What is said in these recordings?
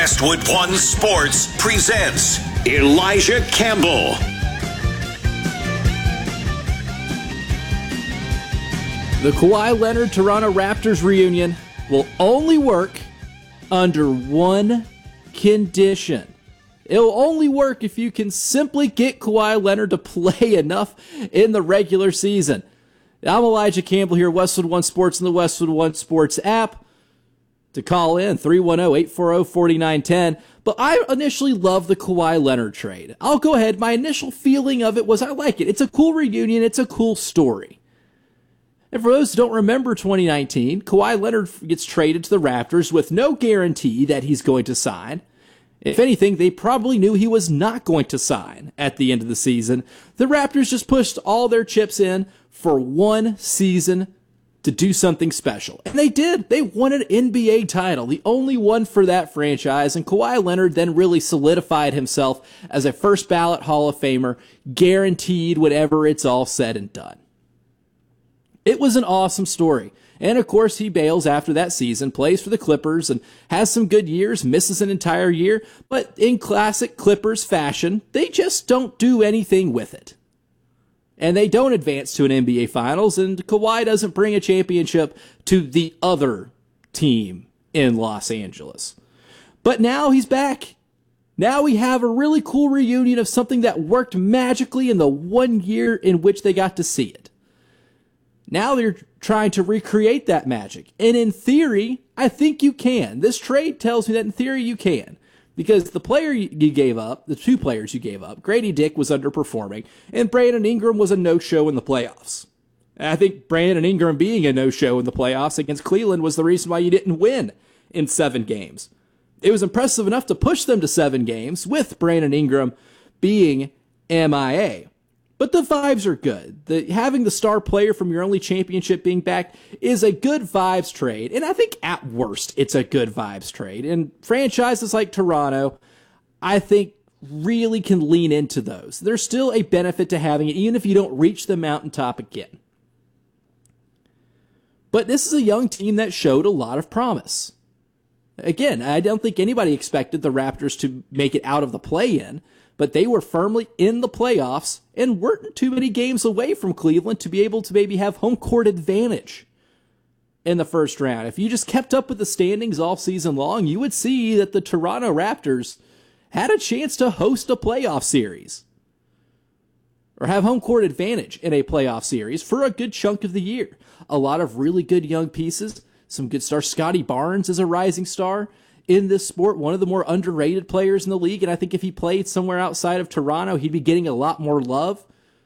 Westwood One Sports presents Elijah Campbell. The Kawhi Leonard Toronto Raptors reunion will only work under one condition. It'll only work if you can simply get Kawhi Leonard to play enough in the regular season. I'm Elijah Campbell here, Westwood One Sports and the Westwood One Sports app. To call in, 310-840-4910. But I initially loved the Kawhi Leonard trade. I'll go ahead. My initial feeling of it was I like it. It's a cool reunion. It's a cool story. And for those who don't remember 2019, Kawhi Leonard gets traded to the Raptors with no guarantee that he's going to sign. If anything, they probably knew he was not going to sign at the end of the season. The Raptors just pushed all their chips in for one season to do something special. And they did. They won an NBA title, the only one for that franchise, and Kawhi Leonard then really solidified himself as a first ballot Hall of Famer, guaranteed whenever it's all said and done. It was an awesome story. And of course, he bails after that season, plays for the Clippers, and has some good years, misses an entire year, but in classic Clippers fashion, they just don't do anything with it. And they don't advance to an NBA Finals, and Kawhi doesn't bring a championship to the other team in Los Angeles. But now he's back. Now we have a really cool reunion of something that worked magically in the 1 year in which they got to see it. Now they're trying to recreate that magic. And in theory, I think you can. This trade tells me that in theory you can. Because the player you gave up, the two players you gave up, Grady Dick was underperforming, and Brandon Ingram was a no-show in the playoffs. And I think Brandon Ingram being a no-show in the playoffs against Cleveland was the reason why you didn't win in 7 games. It was impressive enough to push them to 7 games with Brandon Ingram being MIA. But the vibes are good. Having the star player from your only championship being back is a good vibes trade. And I think at worst, it's a good vibes trade. And franchises like Toronto, I think, really can lean into those. There's still a benefit to having it, even if you don't reach the mountaintop again. But this is a young team that showed a lot of promise. Again, I don't think anybody expected the Raptors to make it out of the play-in, but they were firmly in the playoffs and weren't too many games away from Cleveland to be able to maybe have home court advantage in the first round. If you just kept up with the standings all season long, you would see that the Toronto Raptors had a chance to host a playoff series or have home court advantage in a playoff series for a good chunk of the year. A lot of really good young pieces, some good stars. Scotty Barnes is a rising star in this sport, one of the more underrated players in the league, and I think if he played somewhere outside of Toronto, he'd be getting a lot more love.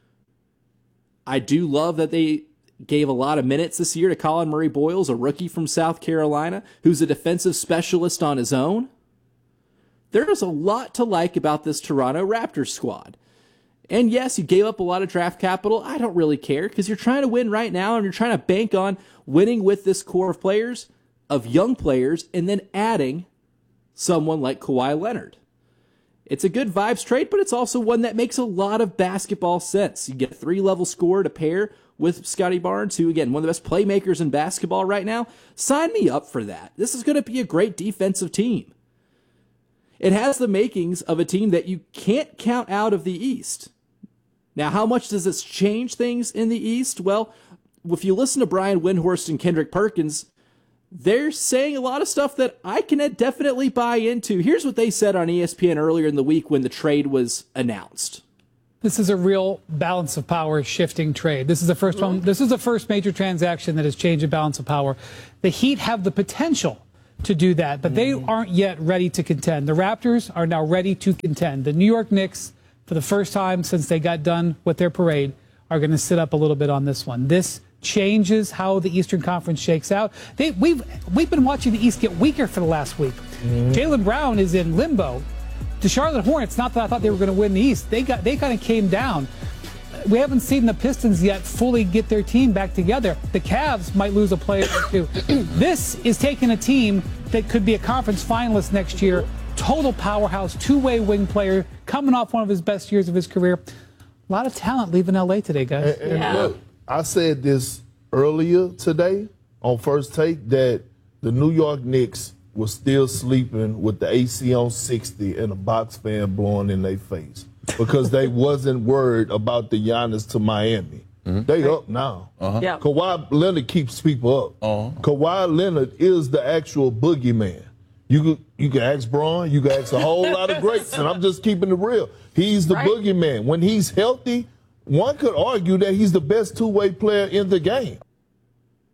I do love that they gave a lot of minutes this year to Colin Murray-Boyles, a rookie from South Carolina, who's a defensive specialist on his own. There's a lot to like about this Toronto Raptors squad. And yes, you gave up a lot of draft capital. I don't really care, because you're trying to win right now, and you're trying to bank on winning with this core of players, of young players, and then adding someone like Kawhi Leonard. It's a good vibes trade, but it's also one that makes a lot of basketball sense. You get a 3-level scorer to pair with Scotty Barnes, who, again, one of the best playmakers in basketball right now. Sign me up for that. This is going to be a great defensive team. It has the makings of a team that you can't count out of the East. Now, how much does this change things in the East? Well, if you listen to Brian Windhorst and Kendrick Perkins, they're saying a lot of stuff that I can definitely buy into. Here's what they said on ESPN earlier in the week when the trade was announced. This is a real balance of power shifting trade. This is the first one. This is the first major transaction that has changed the balance of power. The Heat have the potential to do that, but they aren't yet ready to contend. The Raptors are now ready to contend. The New York Knicks, for the first time since they got done with their parade, are going to sit up a little bit on this one. This changes how the Eastern Conference shakes out. We've been watching the East get weaker for the last week. Jaylen Brown is in limbo. The Charlotte Hornets, not that I thought they were going to win the East, they kind of came down. We haven't seen the Pistons yet fully get their team back together. The Cavs might lose a player or two. This is taking a team that could be a conference finalist next year, total powerhouse, two-way wing player, coming off one of his best years of his career. A lot of talent leaving L.A. today, guys. And look, I said this earlier today on First Take that the New York Knicks was still sleeping with the AC on 60 and a box fan blowing in their face because they wasn't worried about the Giannis to Miami. They up now. Yeah. Kawhi Leonard keeps people up. Kawhi Leonard is the actual boogeyman. You can ask Braun, you can ask a whole lot of greats, and I'm just keeping it real. He's the boogeyman. When he's healthy, one could argue that he's the best two-way player in the game.